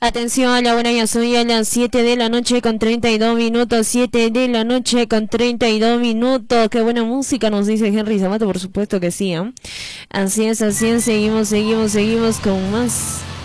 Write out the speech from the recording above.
Atención, la buena ya soy a las 7 de la noche con 32 minutos, 7 de la noche con 32 minutos. Qué buena música nos dice Henry Zamato, por supuesto que sí, ¿eh? Así es, seguimos con más.